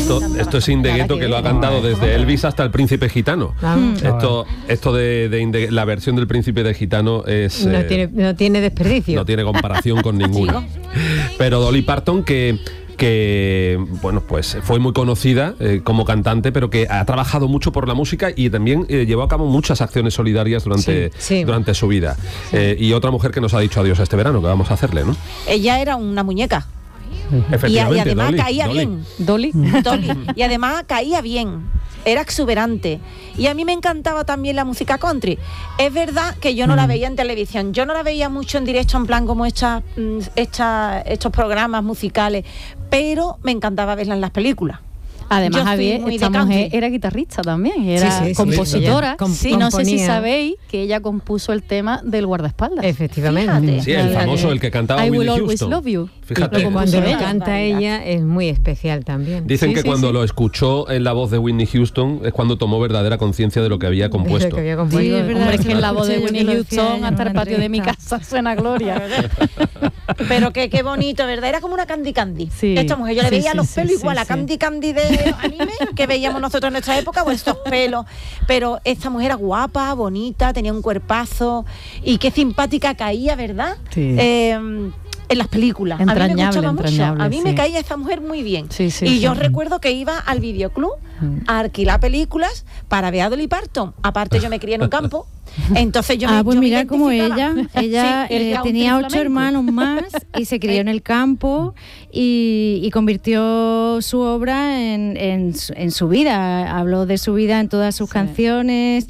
Esto es Indegueto, que lo ha cantado desde Elvis hasta el Príncipe Gitano. Esto de la versión del Príncipe de Gitano es... No tiene desperdicio. No tiene comparación con ninguna. Pero Dolly Parton, que bueno, pues fue muy conocida como cantante, pero que ha trabajado mucho por la música y también llevó a cabo muchas acciones solidarias durante su vida. Y otra mujer que nos ha dicho adiós a este verano, que vamos a hacerle, ¿no? Ella era una muñeca. Y además caía bien. Dolly. Y además caía bien. Era exuberante. Y a mí me encantaba también la música country. Es verdad que yo no la veía en televisión. Yo no la veía mucho en directo, en plan como estos programas musicales. Pero me encantaba verla en las películas. Además, esta mujer era guitarrista también, era compositora. Y no sé si sabéis que ella compuso el tema del guardaespaldas. Efectivamente. Sí, el famoso, el que cantaba Whitney Houston. I Will Always Love You. Fíjate. Cuando lo canta ella es muy especial también. Dicen que cuando lo escuchó en la voz de Whitney Houston es cuando tomó verdadera conciencia de lo que había compuesto. Sí, es verdad. Hombre, es que en la voz de Whitney Houston hasta el patio de mi casa suena gloria. Pero qué bonito, ¿verdad? Era como una Candy. Esta mujer, yo le veía los pelos igual a Candy de anime que veíamos nosotros en nuestra época, o estos pelos. Pero esta mujer era guapa, bonita, tenía un cuerpazo y qué simpática caía, ¿verdad? Sí. En las películas. Entrañable. A mí me caía esta mujer muy bien. Y yo recuerdo que iba al videoclub a alquilar películas para ver a Dolly Parton. Aparte, yo me crié en un campo. Entonces pues mira, como ella tenía 8 hermanos más y se crió en el campo y convirtió su obra en su vida. Habló de su vida en todas sus canciones.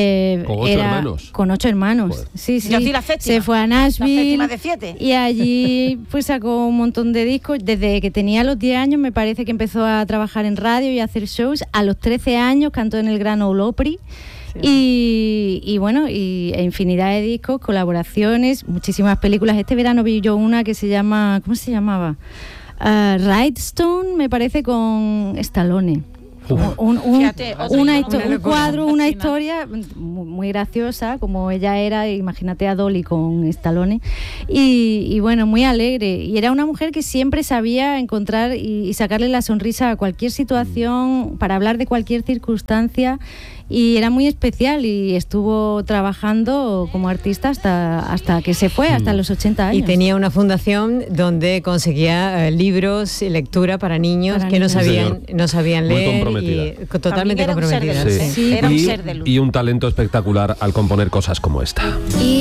Con 8 hermanos. Pues. Sí. Yo la séptima, se fue a Nashville la de 7. Y allí pues sacó un montón de discos. Desde que tenía los 10 años me parece que empezó a trabajar en radio y a hacer shows. A los 13 años cantó en el Grand Ole Opry. Y bueno, infinidad de discos, colaboraciones, muchísimas películas. Este verano vi yo una que se llama, ¿cómo se llamaba? Rhinestone, me parece, con Stallone. Un cuadro, una historia muy graciosa, como ella era. Imagínate a Dolly con Stallone y bueno, muy alegre, y era una mujer que siempre sabía encontrar y sacarle la sonrisa a cualquier situación, para hablar de cualquier circunstancia, y era muy especial, y estuvo trabajando como artista hasta que se fue, hasta los 80 años. Y tenía una fundación donde conseguía libros y lectura para niños que no sabían leer. Muy comprometida. Totalmente comprometida. Era un ser de luz. Y un talento espectacular al componer cosas como esta.